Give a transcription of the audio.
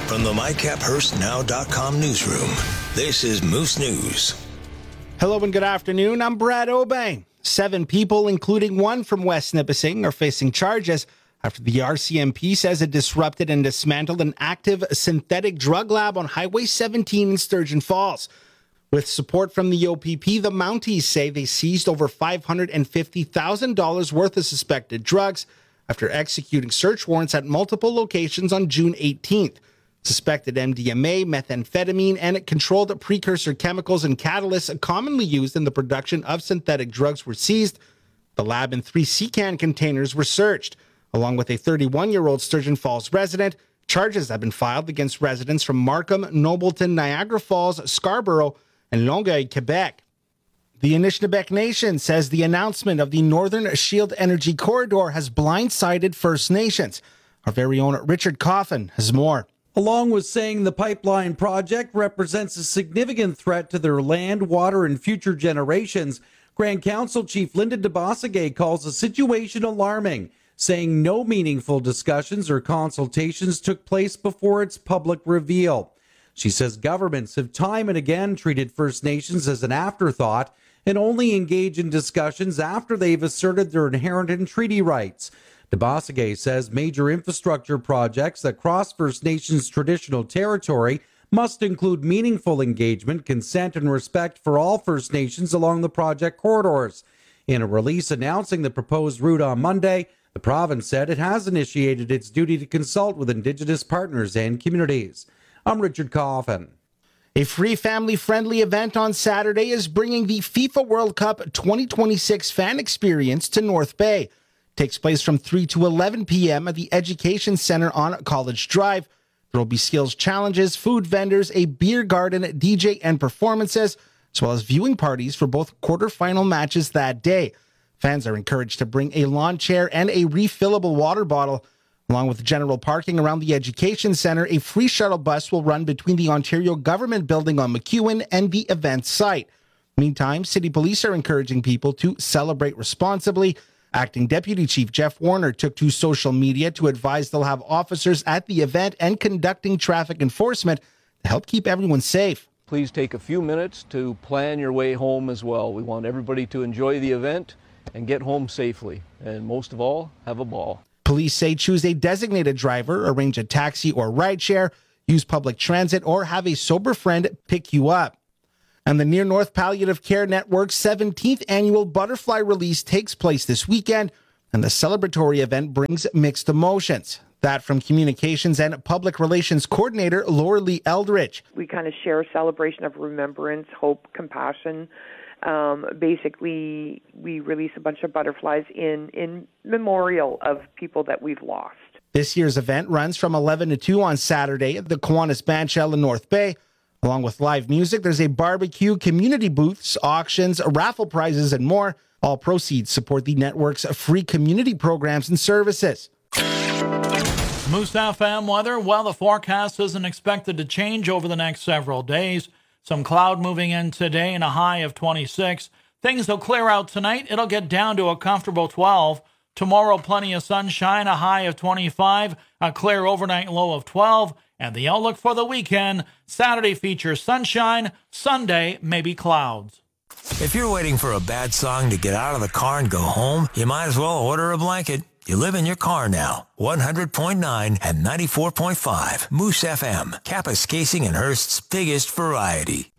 From the MyCapHurstNow.com newsroom, this is Moose News. Hello and good afternoon. I'm Brad Obey. 7 people, including one from West Nipissing, are facing charges after the RCMP says it disrupted and dismantled an active synthetic drug lab on Highway 17 in Sturgeon Falls. With support from the OPP, the Mounties say they seized over $550,000 worth of suspected drugs after executing search warrants at multiple locations on June 18th. Suspected MDMA, methamphetamine, and controlled precursor chemicals and catalysts commonly used in the production of synthetic drugs were seized. The lab and 3 Secan containers were searched. Along with a 31-year-old Sturgeon Falls resident, charges have been filed against residents from Markham, Nobleton, Niagara Falls, Scarborough, and Longueuil, Quebec. The Anishinaabe Nation says the announcement of the Northern Shield Energy Corridor has blindsided First Nations. Our very own Richard Coffin has more. Along with saying the pipeline project represents a significant threat to their land, water, and future generations, Grand Council Chief Linda DeBossegay calls the situation alarming, saying no meaningful discussions or consultations took place before its public reveal. She says governments have time and again treated First Nations as an afterthought and only engage in discussions after they've asserted their inherent and treaty rights. DeBossegay says major infrastructure projects that cross First Nations traditional territory must include meaningful engagement, consent, and respect for all First Nations along the project corridors. In a release announcing the proposed route on Monday, the province said it has initiated its duty to consult with Indigenous partners and communities. I'm Richard Coffin. A free family-friendly event on Saturday is bringing the FIFA World Cup 2026 fan experience to North Bay. Takes place from 3 to 11 p.m. at the Education Center on College Drive. There will be skills challenges, food vendors, a beer garden, DJ, and performances, as well as viewing parties for both quarterfinal matches that day. Fans are encouraged to bring a lawn chair and a refillable water bottle. Along with general parking around the Education Center, a free shuttle bus will run between the Ontario Government Building on McEwen and the event site. Meantime, City Police are encouraging people to celebrate responsibly. Acting Deputy Chief Jeff Warner took to social media to advise they'll have officers at the event and conducting traffic enforcement to help keep everyone safe. Please take a few minutes to plan your way home as well. We want everybody to enjoy the event and get home safely. And most of all, have a ball. Police say choose a designated driver, arrange a taxi or rideshare, use public transit, or have a sober friend pick you up. And the Near North Palliative Care Network's 17th annual Butterfly Release takes place this weekend, and the celebratory event brings mixed emotions. That from Communications and Public Relations Coordinator Laura Lee Eldridge. We kind of share a celebration of remembrance, hope, compassion. Basically, we release a bunch of butterflies in memorial of people that we've lost. This year's event runs from 11 to 2 on Saturday at the Kiwanis Bandshell in North Bay. Along with live music, there's a barbecue, community booths, auctions, raffle prizes, and more. All proceeds support the network's free community programs and services. Moose FM weather. Well, the forecast isn't expected to change over the next several days. Some cloud moving in today and a high of 26. Things will clear out tonight. It'll get down to a comfortable 12. Tomorrow, plenty of sunshine, a high of 25, a clear overnight low of 12. And the outlook for the weekend, Saturday features sunshine, Sunday maybe clouds. If you're waiting for a bad song to get out of the car and go home, you might as well order a blanket. You live in your car now. 100.9 and 94.5 Moose FM, Kapuskasing and Hearst's biggest variety.